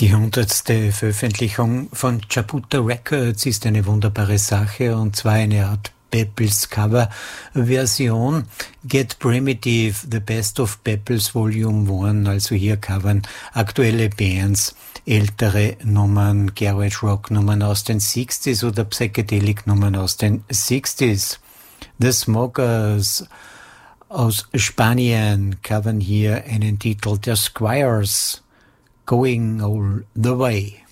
Die 100. Veröffentlichung von Chaputa Records ist eine wunderbare Sache, und zwar eine Art Peppels Cover-Version. Get Primitive, The Best of Peppels Volume 1, also hier covern aktuelle Bands ältere Nummern, Garage Rock Nummern aus den 60s oder Psychedelic Nummern aus den 60s. The Smokers aus Spanien covern hier einen Titel der Squires, Going All the Way.